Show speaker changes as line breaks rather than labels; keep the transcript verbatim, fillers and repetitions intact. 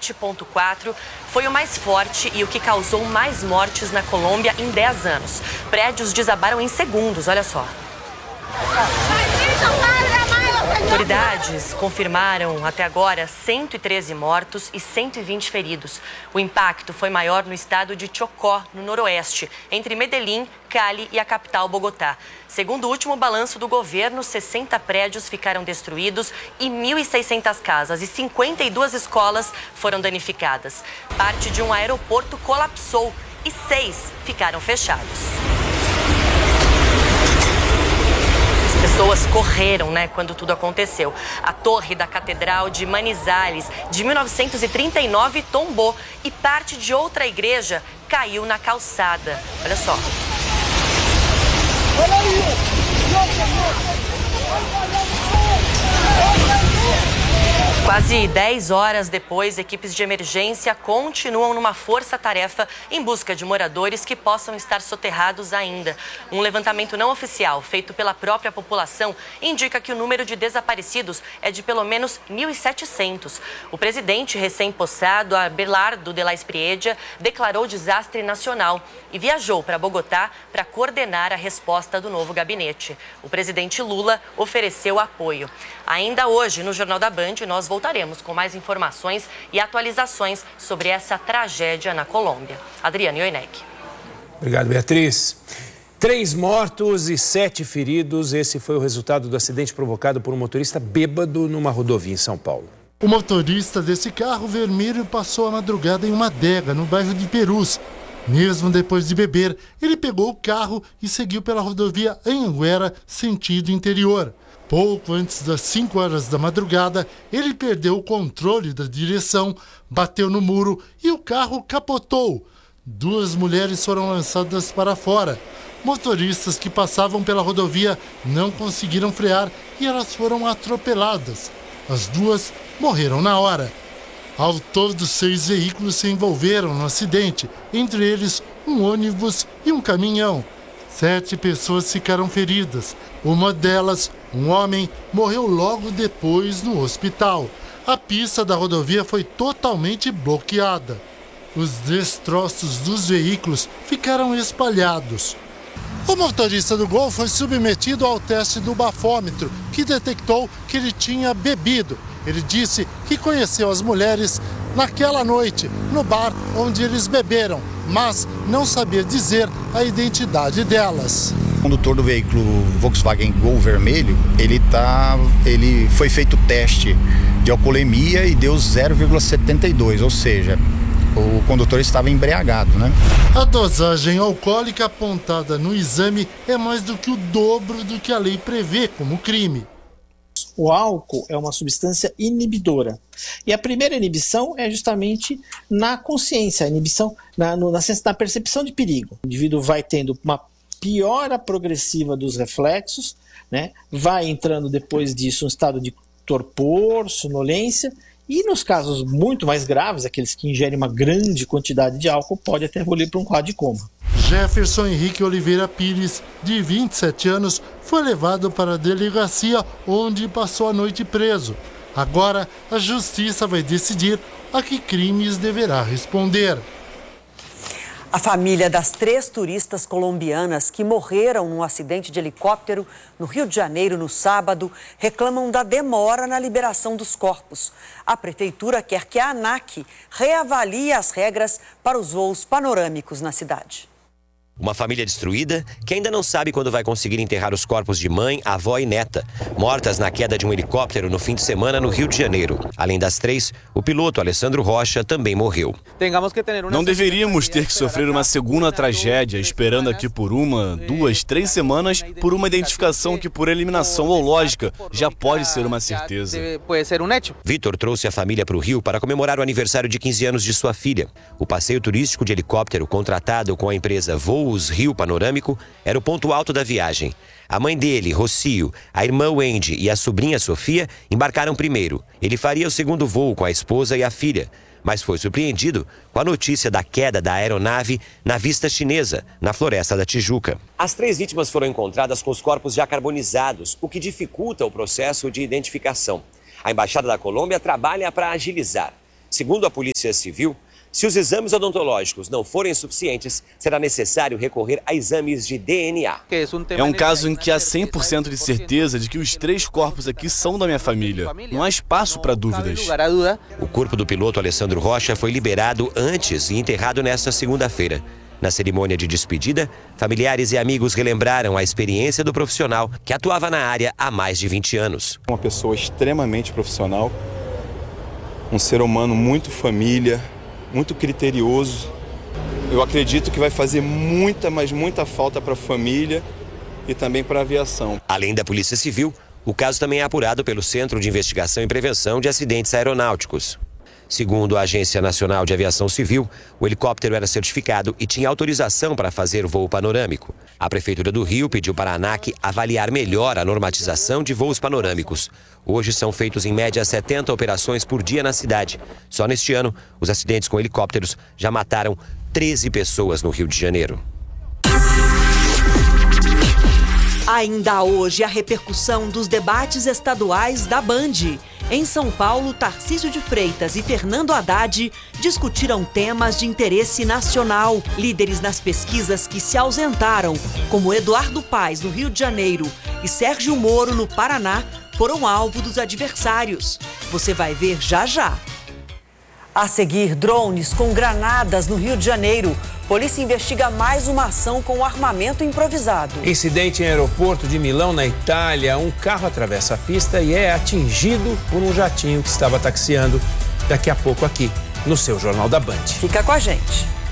sete ponto quatro foi o mais forte e o que causou mais mortes na Colômbia em dez anos. Prédios desabaram em segundos, olha só. Autoridades confirmaram até agora cento e treze mortos e cento e vinte feridos. O impacto foi maior no estado de Chocó, no noroeste, entre Medellín, Cali e a capital Bogotá. Segundo o último balanço do governo, sessenta prédios ficaram destruídos e mil e seiscentas casas e cinquenta e duas escolas foram danificadas. Parte de um aeroporto colapsou e seis ficaram fechados. Pessoas correram, né, quando tudo aconteceu. A torre da Catedral de Manizales, de mil novecentos e trinta e nove, tombou e parte de outra igreja caiu na calçada. Olha só. Quase dez horas depois, equipes de emergência continuam numa força-tarefa em busca de moradores que possam estar soterrados ainda. Um levantamento não oficial, feito pela própria população, indica que o número de desaparecidos é de pelo menos mil e setecentos. O presidente recém-possado, Abelardo de la Espriella, declarou desastre nacional e viajou para Bogotá para coordenar a resposta do novo gabinete. O presidente Lula ofereceu apoio. Ainda hoje, no Jornal da Band, nós voltaremos com mais informações e atualizações sobre essa tragédia na Colômbia. Adriane Oinek.
Obrigado, Beatriz. Três mortos e sete feridos. Esse foi o resultado do acidente provocado por um motorista bêbado numa rodovia em São Paulo.
O motorista desse carro vermelho passou a madrugada em uma adega, no bairro de Perus. Mesmo depois de beber, ele pegou o carro e seguiu pela rodovia Anhanguera, sentido interior. Pouco antes das cinco horas da madrugada, ele perdeu o controle da direção, bateu no muro e o carro capotou. Duas mulheres foram lançadas para fora. Motoristas que passavam pela rodovia não conseguiram frear e elas foram atropeladas. As duas morreram na hora. Ao todo, seis veículos se envolveram no acidente, entre eles um ônibus e um caminhão. Sete pessoas ficaram feridas. Uma delas, um homem, morreu logo depois no hospital. A pista da rodovia foi totalmente bloqueada. Os destroços dos veículos ficaram espalhados. O motorista do Gol foi submetido ao teste do bafômetro, que detectou que ele tinha bebido. Ele disse que conheceu as mulheres naquela noite, no bar onde eles beberam, mas não sabia dizer a identidade delas.
O condutor do veículo Volkswagen Gol vermelho, ele, tá, ele foi feito teste de alcoolemia e deu zero vírgula setenta e dois, ou seja, o condutor estava embriagado, né?
A dosagem alcoólica apontada no exame é mais do que o dobro do que a lei prevê como crime.
O álcool é uma substância inibidora. E a primeira inibição é justamente na consciência, a inibição na, no, na, na percepção de perigo. O indivíduo vai tendo uma piora progressiva dos reflexos, né? Vai entrando depois disso um estado de torpor, sonolência, e nos casos muito mais graves, aqueles que ingerem uma grande quantidade de álcool, pode até evoluir para um quadro de coma.
Jefferson Henrique Oliveira Pires, de vinte e sete anos, foi levado para a delegacia, onde passou a noite preso. Agora, a justiça vai decidir a que crimes deverá responder.
A família das três turistas colombianas que morreram num acidente de helicóptero no Rio de Janeiro no sábado reclamam da demora na liberação dos corpos. A prefeitura quer que a ANAC reavalie as regras para os voos panorâmicos na cidade.
Uma família destruída que ainda não sabe quando vai conseguir enterrar os corpos de mãe, avó e neta, mortas na queda de um helicóptero no fim de semana no Rio de Janeiro. Além das três, o piloto Alessandro Rocha também morreu.
Não deveríamos ter que sofrer uma segunda tragédia, esperando aqui por uma, duas, três semanas, por uma identificação que, por eliminação ou lógica, já pode ser uma certeza.
Vitor trouxe a família para o Rio para comemorar o aniversário de quinze anos de sua filha. O passeio turístico de helicóptero contratado com a empresa Voo Voos Rio Panorâmico era o ponto alto da viagem. A mãe dele, Rocio, a irmã Wendy e a sobrinha Sofia embarcaram primeiro. Ele faria o segundo voo com a esposa e a filha, mas foi surpreendido com a notícia da queda da aeronave na Vista Chinesa, na Floresta da Tijuca. As três vítimas foram encontradas com os corpos já carbonizados, o que dificulta o processo de identificação. A Embaixada da Colômbia trabalha para agilizar. Segundo a Polícia Civil, se os exames odontológicos não forem suficientes, será necessário recorrer a exames de D N A.
É um caso em que há cem por cento de certeza de que os três corpos aqui são da minha família. Não há espaço para dúvidas.
O corpo do piloto Alessandro Rocha foi liberado antes e enterrado nesta segunda-feira. Na cerimônia de despedida, familiares e amigos relembraram a experiência do profissional que atuava na área há mais de vinte anos.
Uma pessoa extremamente profissional, um ser humano muito família, muito criterioso. Eu acredito que vai fazer muita, mas muita falta para a família e também para a aviação.
Além da Polícia Civil, o caso também é apurado pelo Centro de Investigação e Prevenção de Acidentes Aeronáuticos. Segundo a Agência Nacional de Aviação Civil, o helicóptero era certificado e tinha autorização para fazer voo panorâmico. A Prefeitura do Rio pediu para a ANAC avaliar melhor a normatização de voos panorâmicos. Hoje são feitos em média setenta operações por dia na cidade. Só neste ano, os acidentes com helicópteros já mataram treze pessoas no Rio de Janeiro.
Ainda hoje, a repercussão dos debates estaduais da Band. Em São Paulo, Tarcísio de Freitas e Fernando Haddad discutiram temas de interesse nacional. Líderes nas pesquisas que se ausentaram, como Eduardo Paes, no Rio de Janeiro, e Sérgio Moro, no Paraná, foram alvo dos adversários. Você vai ver já já.
A seguir, drones com granadas no Rio de Janeiro. Polícia investiga mais uma ação com armamento improvisado.
Incidente em aeroporto de Milão, na Itália. Um carro atravessa a pista e é atingido por um jatinho que estava taxiando. Daqui a pouco aqui, no seu Jornal da Band.
Fica com a gente.